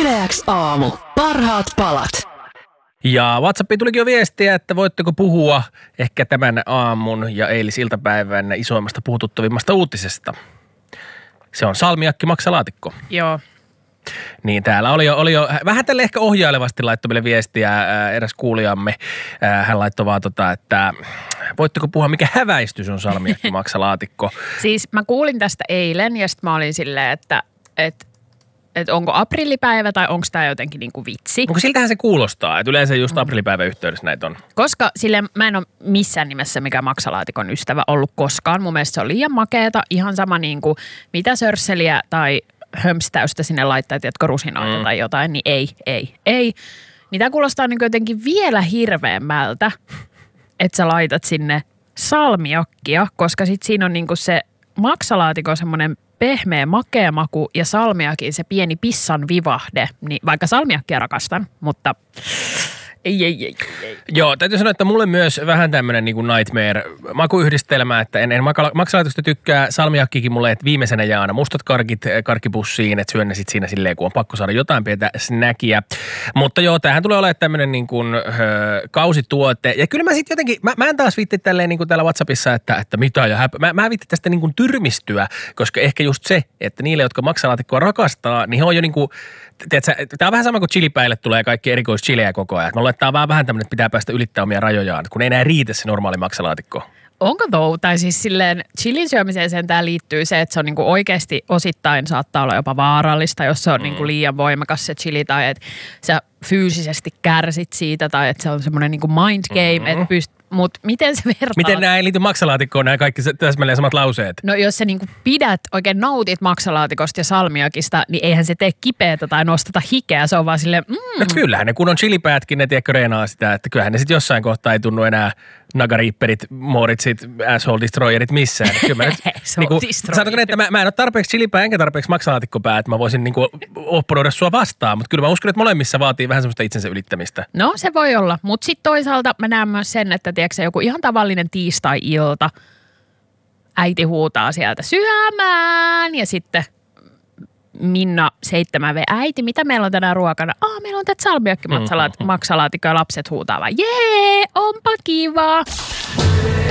YleX Aamu. Parhaat palat. Ja WhatsAppiin tulikin jo viestiä, että voitteko puhua ehkä tämän aamun ja eilisiltapäivän isoimmasta puhututtavimmasta uutisesta. Se on salmiakki maksalaatikko. Joo. Niin täällä oli jo vähän tälle ehkä ohjailevasti laittoi meille viestiä eräs kuulijamme. Hän laittoi vaan että voitteko puhua, mikä häväistys on salmiakki maksalaatikko. Siis mä kuulin tästä eilen ja sitten mä olin silleen, että onko aprillipäivä tai onko tämä jotenkin niinku vitsi. Onko siltähän se kuulostaa, että yleensä just aprillipäivän yhteydessä näitä on. Koska sille mä en ole missään nimessä mikään maksalaatikon ystävä ollut koskaan. Mun mielestä se on liian makeeta, ihan sama niinku mitä sörsseliä tai hömstäystä sinne laittaa, tiedätkö, rusinoita tai jotain, niin ei. Niin tämä kuulostaa niin jotenkin vielä hirveämmältä, että sä laitat sinne salmiakkia, koska sit siinä on niinku se maksalaatikon semmoinen pehmeä makea maku ja salmiakin se pieni pissan vivahde. Niin vaikka salmiakkia rakastan, mutta ei. Joo, täytyy sanoa, että mulle myös vähän tämmöinen niin kuin nightmare makuyhdistelmä, että en maksalaatikosta tykkää, salmiakkikin mulle, että viimeisenä jaana mustat karkit karkkipussiin, että syön ne sit siinä silleen, kun on pakko saada jotain pientä snackia. Mutta joo, tämähän tulee olemaan tämmöinen niin kuin kausituote. Ja kyllä mä sitten jotenkin, mä en taas viitti tälleen niin kuin täällä WhatsAppissa, että mitä ja mä viitti tästä niin kuin tyrmistyä, koska ehkä just se, että niille, jotka maksalaatikkoa rakastaa, niin he on jo niin kuin, tämä on vähän sama kuin chilipäille tulee kaikki erikoischilejä koko ajan. Me tämä on vähän tämmöinen, että pitää päästä ylittämään omia rajojaan, kun ei enää riitä se normaali maksalaatikko. Onko tai siis silleen chilin syömiseen sentään liittyy se, että se on niinku oikeasti osittain saattaa olla jopa vaarallista, jos se on niinku liian voimakas se chili tai että sä fyysisesti kärsit siitä tai että se on semmoinen niinku mind game, että mutta miten se vertaa? Miten nämä ei liity maksalaatikkoon, nämä kaikki täsmälleen samat lauseet? No jos sä niinku pidät, oikein nautit maksalaatikosta ja salmiakista, niin eihän se tee kipeätä tai nostata hikeä, se on vaan silleen No kyllähän ne, kun on chilipäätkin, ne tiedätkö reenaa sitä, että kyllähän ne sitten jossain kohtaa ei tunnu enää nagariipperit, mooritsit, asshole destroyerit missään. Sanotaanko ne, että mä en ole tarpeeksi chilipää enkä tarpeeksi maksalaatikkopää, että mä voisin niinku opponoida sua vastaan, mutta kyllä mä uskon, että molemmissa vaatii vähän semmoista itsensä ylittämistä. No se voi olla, mutta sitten toisaalta mä näen myös sen, että tiedätkö, joku ihan tavallinen tiistai-ilta, äiti huutaa sieltä syömään ja sitten Minna 7V, äiti, mitä meillä on tänään ruokana? Meillä on tätä salmiakki maksalaatikkoa ja lapset huutaa vaan, jee, onpa kiva.